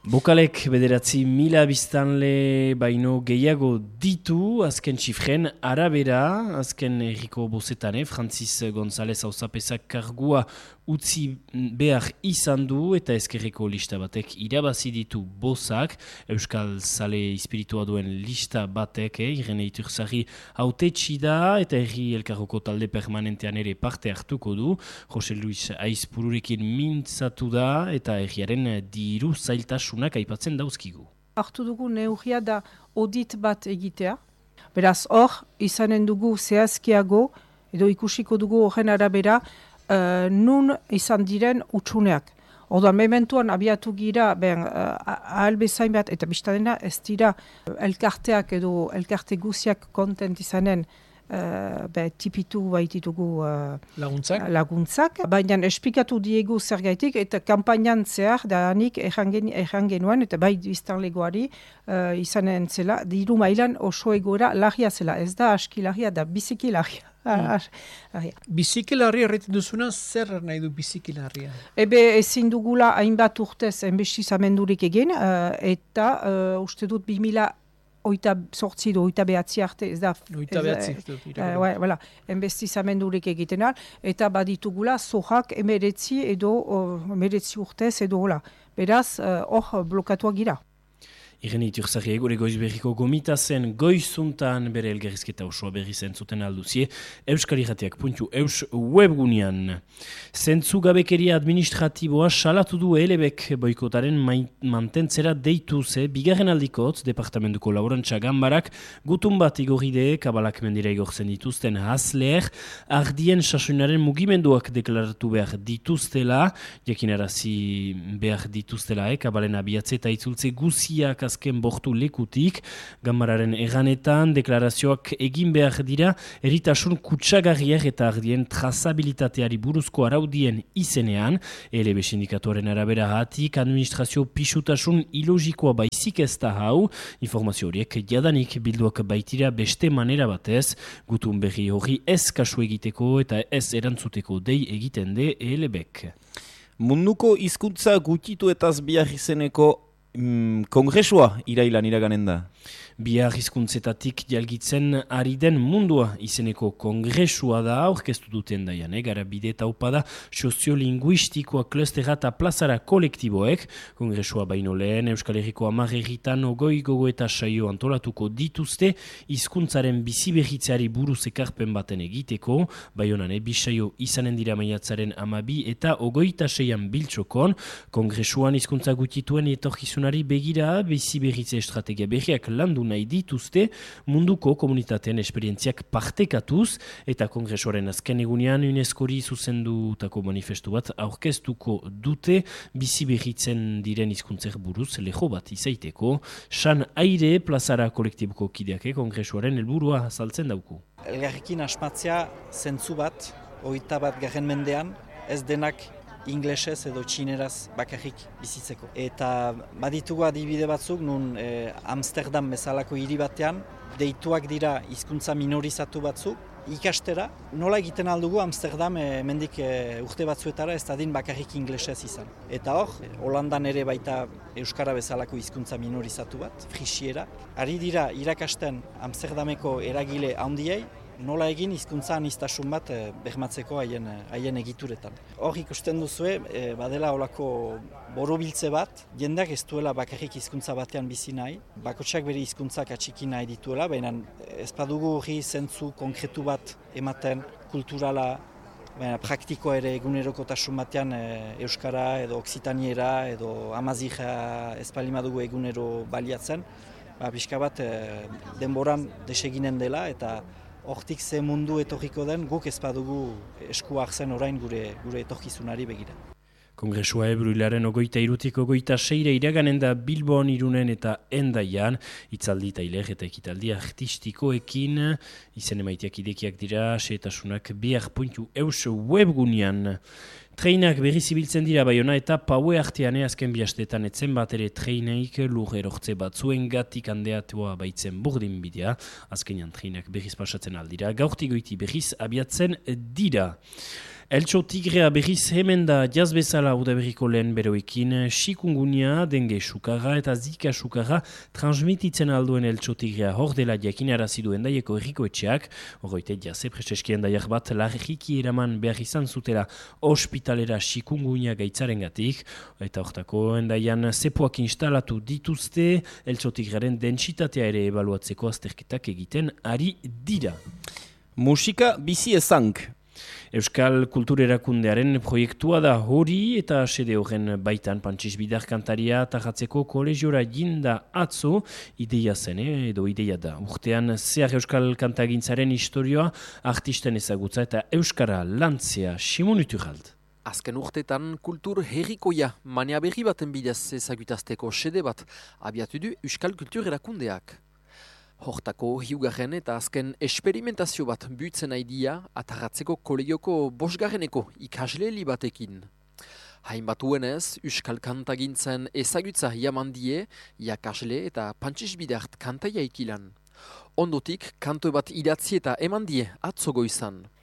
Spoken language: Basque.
Bokalek 9.000 biztanle baino gehiago ditu, azken txifren arabera, azken herriko bozetan, Francis González auzapezak kargua utzi behar izan du eta ezkerreko lista batek irabazi ditu bozak, Euskal Zale Espiritua duen lista batek, Irene Iturzarri hautetsi da eta herri elkarroko talde permanentean ere parte hartuko du, Jose Luis Aizpururekin mintzatu da eta herriaren diru zailtasunak aipatzen dauzkigu. Hartu dugu neurria da audit bat egitea, beraz hor izanen dugu zehazkiago edo ikusiko dugu horren arabera nun izan diren utsuneak. Orduan, mementuan abiatu gira, ahal bezain bat, eta biztadena ez dira elkarteak edo elkarte guziak kontent izanen tipitu baititugu laguntzak. Baina esplikatu diegu zergaitik eta kampainan zehar danik erran genuen eta bai biztanlegoari izanen zela, diru mailan oso egoera larria zela. Ez da aski larria, da biziki larria. Biziki larria erretzen duzuna, zer nahi du biziki larria? Ezin dugula hainbat urtez enbestizamendurik egin eta uste dut 2008 do 2009 arte ez da enbestizamendurik egiten eta baditugula zohak 19 urtez edo hola. Beraz, hor blokatuak gira. Irene Iturzarri gure Goizberriko gomita zen goizuntan bere elgerrizketa osoa berri zentzuten alduzie euskalirratiak.eus webgunean. Zentzugabekeria administratiboa salatu du elebek boikotaren mantentzera deitu ze bigarren aldikotz departamentuko laborantza gambarak gutun bat igoride kabalak mendira igortzen dituzten hasleer ardien sasoinaren mugimenduak deklaratu behar dituztela jakinarazi behar dituztela kabalen abiatze eta itzultze guziak azken bortu lekutik, gambararen eganetan, deklarazioak egin behar dira, eritasun kutsagarriak eta ardien trazabilitateari buruzko araudien izenean, ELB sindikatuaren arabera hatik, administrazio pisutasun ilogikoa baizik ez da hau, informazio horiek jadanik bilduak baitira beste manera batez, gutun berri hori ez kasu egiteko eta ez erantzuteko dei egiten de ELBek. Munduko hizkuntza gutitu etaz bihar izeneko kongresua irailan iraganen da. Bihar hizkuntzetatik jalgitzen ari den mundua izeneko kongresua da aurkeztu duten daian, gara bide eta upada soziolinguistikoa klustera eta plazara kolektiboek, kongresua baino lehen Euskal Herriko 10 herritan gogo eta saio antolatuko dituzte hizkuntzaren biziberritzeari buruz ekarpen baten egiteko, baionan bisaio izanen dira maiatzaren 12 eta 26an biltzokon, kongresuan hizkuntza gutituen etorkizunari begira biziberritze estrategia berriak landu nahi dituzte munduko komunitateen esperientziak partekatuz eta kongresoaren azken egunean UNESCOri zuzendutako manifestu bat aurkeztuko dute bizi berritzen diren hizkuntzer buruz leho bat izaiteko. San Aire plazara kolektiboko kideak kongresoaren helburua azaltzen dauku. Elgarrekin asmatzea zentzu bat, 21. mendean, ez denak inglesez edo txineraz bakarrik bizitzeko. Eta baditugu adibide batzuk, nun Amsterdam bezalako hiri batean, deituak dira hizkuntza minorizatu batzuk, ikastera, nola egiten aldugu Amsterdam mendik urte batzuetara ez dadin bakarrik inglesez izan. Eta hor, Holandan ere baita euskara bezalako hizkuntza minorizatu bat, frisiera. Ari dira irakasten Amsterdameko eragile handiei, nola egin hizkuntza aniztasun bat bermatzeko haien egituretan. Hor ikusten duzue, badela holako borobiltze bat, jendeak ez duela bakarrik hizkuntza batean bizi nahi, bakotsak bere hizkuntzak atxiki nahi dituela, baina ez badugu hori zentzu konkretu bat ematen, kulturala, baina praktikoa ere egunerokotasun batean euskara edo oksitaniera edo amazija ez palimadugu egunero baliatzen, pixka bat denboran deseginen dela eta hortik ze mundu etorriko den guk ez badugu esku hartzen orain gure etorkizunari begira. Kongresua ebruilaren 23-tik 26 iraganen da Bilbon, Irunen eta Endaian, hitzaldi tailer eta ekitaldi artistikoekin, izen emaiteak idekiak dira, xehetasunak bihar.eus webgunean. Treinak berriz ibiltzen dira Baiona eta Paue artean azken bihastetan etzen bat ere treineik lur erortze batzuen gatik handeatua baitzen burdin bidea, azkenean treinak berriz pasatzen aldira, gaurti goiti berriz abiatzen dira. Eltxo tigrea berriz hemen da jazbezala udaberriko lehen beroekin, chikungunya, denge sukarra eta zika sukarra transmititzen alduen eltxo tigrea hor dela jakinarazi duen daieko erriko etxeak, horreite jaze preseskien daiak bat larriki eraman behar izan zutela ospitalera chikungunya gaitzaren gatik, eta hortako endaian zepuak instalatu dituzte, eltxo tigrearen dentsitatea ere ebaluatzeko azterketak egiten ari dira. Musika bizi ezank. Euskal Kulturerakundearen proiektua da hori eta sede horren baitan Pantxis Bidar kantaria tarratzeko kolegiora jinda atzo ideia zen, edo ideia da. Urtean zehar Euskal kantagintzaren historioa, artisten ezagutza eta Euskara lantzea Simon Uturrald. Azken urtetan kultur herrikoia mania berri baten bidez ezagutazteko sede bat abiatu du Euskal Kulturerakundeak. Hortako hiugarren eta azken esperimentazio bat buitzen aidia atarratzeko kolegioko bosgarreneko ikasleli batekin. Hainbat uenez, Euskal kantagintzen ezagutza jamandie, iakasle eta Pantxis Bidart kantaia ikilan. Ondotik, kanto bat idatzi eta emandie atzogo izan.